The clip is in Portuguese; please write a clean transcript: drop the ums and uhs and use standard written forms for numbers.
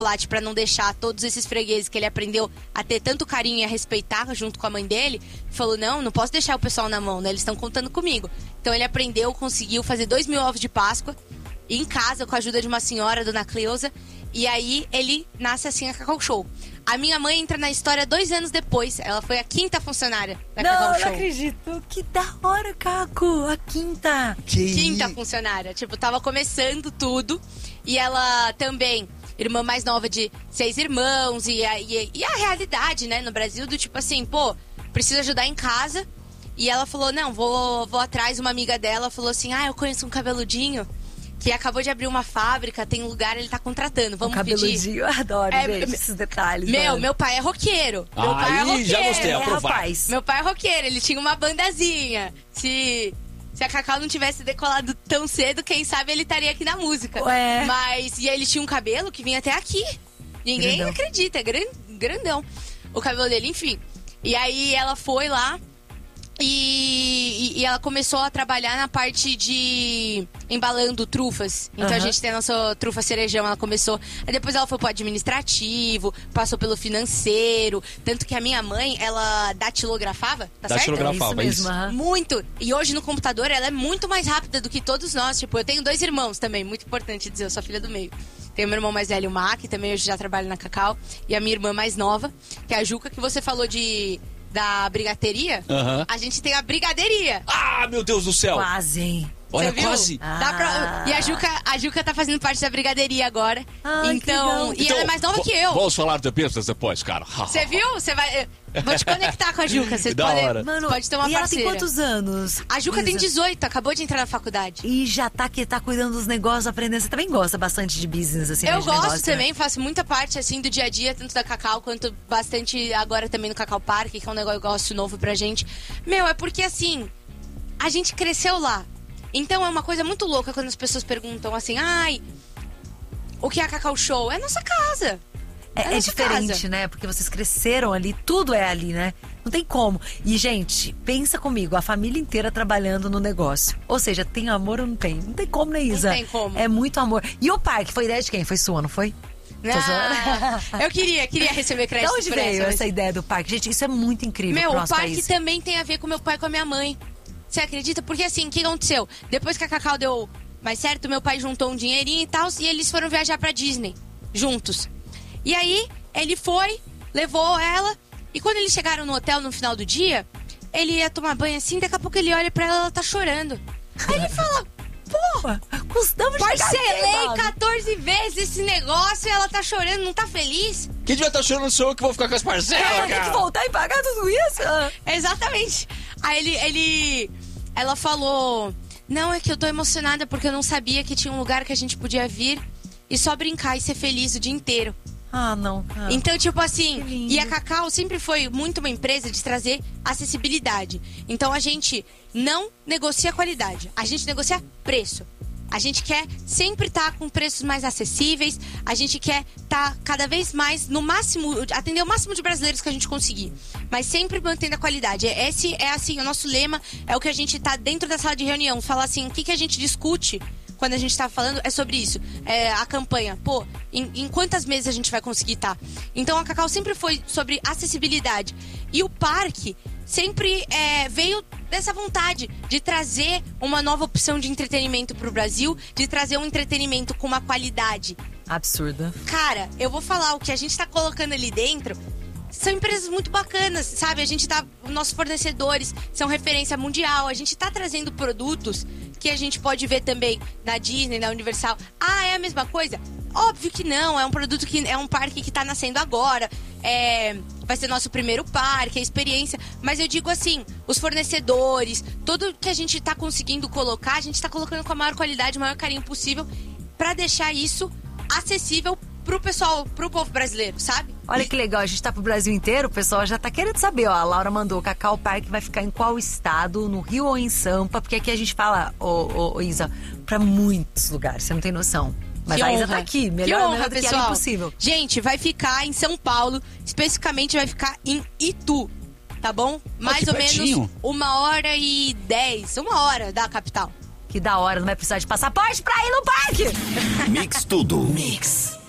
chocolate pra não deixar todos esses fregueses que ele aprendeu a ter tanto carinho e a respeitar junto com a mãe dele, falou, não posso deixar o pessoal na mão, né? Eles estão contando comigo. Então ele aprendeu, conseguiu fazer 2.000 ovos de Páscoa em casa com a ajuda de uma senhora, Dona Cleusa, e aí ele nasce assim a Cacau Show. A minha mãe entra na história 2 anos depois. Ela foi a 5ª funcionária da Cacau Show. Não acredito. Que da hora, Caco. A 5ª. Quinta funcionária. Tipo, tava começando tudo. E ela também, irmã mais nova de 6 irmãos. E a realidade, né, no Brasil, do tipo assim, pô, precisa ajudar em casa. E ela falou, não, vou atrás. Uma amiga dela falou assim, eu conheço um cabeludinho que acabou de abrir uma fábrica, tem um lugar, ele tá contratando. Vamos pedir. Cabeludinho, eu adoro, gente, esses detalhes. Meu pai é roqueiro. Meu pai é roqueiro. Já gostei, aprovar. Meu pai é roqueiro, ele tinha uma bandazinha. Se a Cacau não tivesse decolado tão cedo, quem sabe ele estaria aqui na música. Ué. E ele tinha um cabelo que vinha até aqui. Ninguém acredita, é grandão o cabelo dele, enfim. E aí ela foi lá e ela começou a trabalhar na parte de embalando trufas. Então a gente tem a nossa trufa cerejão, ela começou. Aí depois ela foi pro administrativo, passou pelo financeiro. Tanto que a minha mãe, ela datilografava, tá certo? Datilografava, isso. Muito. E hoje no computador ela é muito mais rápida do que todos nós. Tipo, eu tenho 2 irmãos também, muito importante dizer, eu sou a filha do meio. Tem o meu irmão mais velho, o Mac, também hoje já trabalha na Cacau. E a minha irmã mais nova, que é a Juca, que você falou da brigateria. A gente tem a brigadeiria. Ah, meu Deus do céu. Quase, hein? Olha, quase. E a Juca tá fazendo parte da brigadeiria agora. Então, e ela é mais nova que eu. Vamos falar de pistas depois, cara. Você viu? Você vai... Vou te conectar com a Juca. Você pode ter uma e parceira. ela tem quantos anos? A Juca tem 18, acabou de entrar na faculdade. E já tá cuidando dos negócios, aprendendo. Você também gosta bastante de business, assim, Eu de gosto negócio, também, né? faço muita parte, assim, do dia a dia, tanto da Cacau, quanto bastante agora também no Cacau Park, que é um negócio novo pra gente. É porque, assim, a gente cresceu lá. Então é uma coisa muito louca quando as pessoas perguntam assim, o que é a Cacau Show? É a nossa casa. É diferente, casa, né? Porque vocês cresceram ali, tudo é ali, né? Não tem como. E, gente, pensa comigo, a família inteira trabalhando no negócio. Ou seja, tem amor ou não tem? Não tem como, né, Isa? Não tem como. É muito amor. E o parque, foi ideia de quem? Foi sua, não foi? Eu queria receber crédito. De onde veio essa ideia do parque? Gente, isso é muito incrível pro nosso país. O parque país. também tem a ver com meu pai e com a minha mãe. Você acredita? Porque assim, o que aconteceu? Depois que a Cacau deu mais certo, meu pai juntou um dinheirinho e tal, e eles foram viajar pra Disney, juntos. E aí, ele foi, levou ela, e quando eles chegaram no hotel no final do dia, ele ia tomar banho assim, daqui a pouco ele olha pra ela tá chorando. Aí ele fala, porra, custamos parcelei 14 vezes esse negócio e ela tá chorando, não tá feliz? Quem devia estar chorando sou eu que vou ficar com as parcelas, cara. Tem que voltar e pagar tudo isso? Exatamente. Aí ela falou, não, é que eu tô emocionada porque eu não sabia que tinha um lugar que a gente podia vir e só brincar e ser feliz o dia inteiro. Não. Então, tipo assim, e a Cacau sempre foi muito uma empresa de trazer acessibilidade. Então a gente não negocia qualidade, a gente negocia preço. A gente quer sempre estar com preços mais acessíveis, a gente quer estar cada vez mais no máximo, atender o máximo de brasileiros que a gente conseguir. Mas sempre mantendo a qualidade. Esse é assim, o nosso lema, é o que a gente tá dentro da sala de reunião. Falar assim, o que a gente discute quando a gente tá falando é sobre isso. A campanha, em quantas meses a gente vai conseguir estar? Então a Cacau sempre foi sobre acessibilidade. E o parque sempre veio dessa vontade de trazer uma nova opção de entretenimento pro Brasil, de trazer um entretenimento com uma qualidade absurda. Cara, eu vou falar, o que a gente tá colocando ali dentro são empresas muito bacanas, sabe? Nossos fornecedores são referência mundial, a gente tá trazendo produtos que a gente pode ver também na Disney, na Universal. É a mesma coisa? Óbvio que não, é um produto que é um parque que tá nascendo agora, vai ser nosso primeiro parque, a experiência, mas eu digo assim, os fornecedores, tudo que a gente tá conseguindo colocar, a gente tá colocando com a maior qualidade, o maior carinho possível, pra deixar isso acessível pro pessoal, pro povo brasileiro, sabe? Olha que legal, a gente tá pro Brasil inteiro, o pessoal já tá querendo saber, a Laura mandou, o Cacau Park vai ficar em qual estado, no Rio ou em Sampa, porque aqui a gente fala, Isa, pra muitos lugares, você não tem noção. Mas a Isa tá aqui, melhor do que ela impossível. Gente, vai ficar em São Paulo, especificamente vai ficar em Itu, tá bom? Mais ou menos 1h10, 1 hora da capital. Que da hora, não vai precisar de passaporte pra ir no parque. Mix tudo. Mix.